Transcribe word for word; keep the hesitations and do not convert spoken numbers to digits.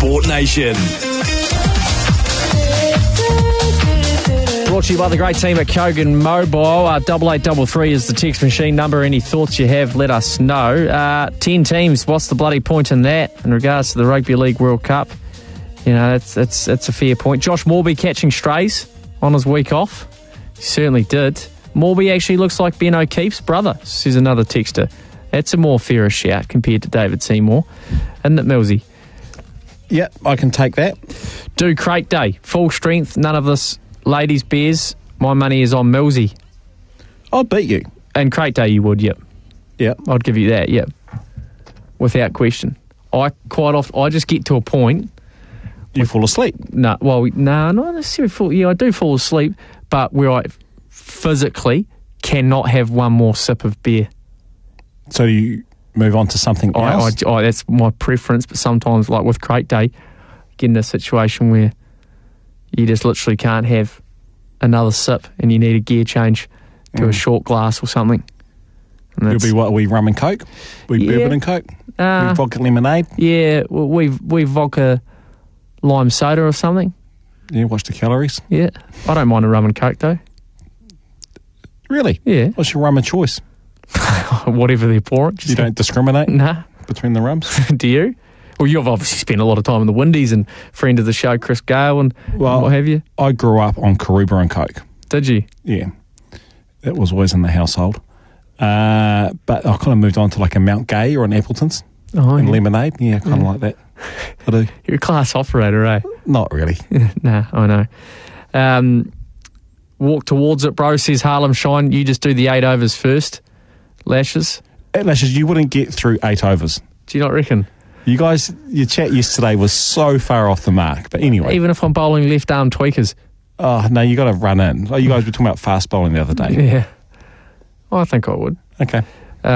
Sport Nation. Brought to you by the great team at Kogan Mobile. Uh, double eight double three is the text machine number. Any thoughts you have, let us know. Uh, ten teams. What's the bloody point in that in regards to the Rugby League World Cup? You know, that's that's that's a fair point. Josh Morby catching strays on his week off. He certainly did. Morby actually looks like Ben O'Keefe's brother, says another texter. That's a more fairer shout compared to David Seymour. Isn't it, Millsy? Yeah, I can take that. Do crate day. Full strength. None of this ladies' beers. My money is on Millsy. I'll beat you. And crate day you would, yep. Yep. I'd give you that, yep. Without question. I quite often, I just get to a point. You fall asleep? No, well, no, not necessarily fall. Yeah, I do fall asleep, but where I physically cannot have one more sip of beer. So you move on to something I, else? I, I, that's my preference, but sometimes, like with crate day, get in a situation where you just literally can't have another sip and you need a gear change to mm. a short glass or something. It'll be what, are we rum and coke? We yeah. bourbon and coke? Uh, we vodka lemonade? Yeah, we we vodka lime soda or something. Yeah, watch the calories. Yeah, I don't mind a rum and coke though. Really? Yeah. What's your rum of choice? Whatever they're pouring. You don't discriminate? Nah. Between the rums? Do you? Well, you've obviously spent a lot of time in the Windies and friend of the show, Chris Gale, and, well, and what have you. I grew up on Karuba and Coke. Did you? Yeah. That was always in the household. Uh, but I kind of moved on to like a Mount Gay or an Appleton's. Oh, and yeah. lemonade. Yeah, kind of yeah. like that. I do. You're a class operator, eh? Not really. Nah, I know. Um, walk towards it, bro, says Harlem Shine. You just do the eight overs first. Lashes? At Lashes, you wouldn't get through eight overs. Do you not reckon? You guys, your chat yesterday was so far off the mark. But anyway. Even if I'm bowling left arm tweakers. Oh, no, you got to run in. Oh, you guys were talking about fast bowling the other day. Yeah. Well, I think I would. Okay.